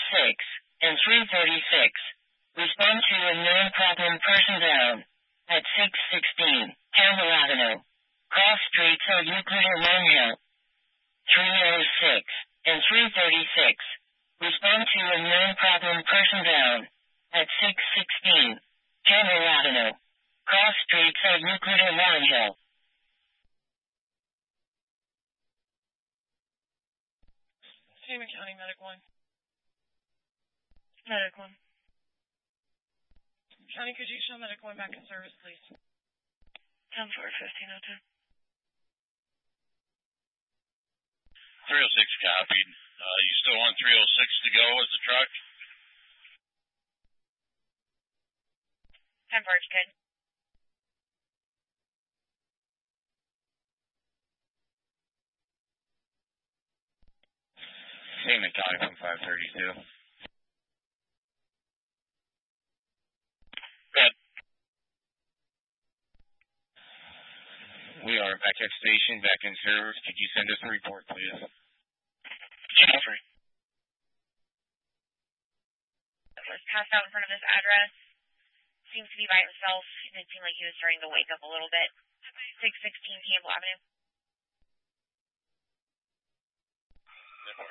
and 336. Respond to a known problem person down at 616 Campbell Avenue. Cross streets of Euclid and Long Hill. 306 and 336. Respond to a known problem person down at 616 Campbell Avenue. Cross streets of Euclid and Long Hill. Payment County Medic 1. Medic 1. County, could you show Medic 1 back in service, please? 10-4-1502. 306 copied. You still want 306 to go as the truck? 10-4, it's good. Payment County 1532. Good. We are back at station, back in service. Could you send us a report, please? Jeffrey. Was passed out in front of this address. Seems to be by himself. It did seem like he was starting to wake up a little bit. 616 Campbell Avenue.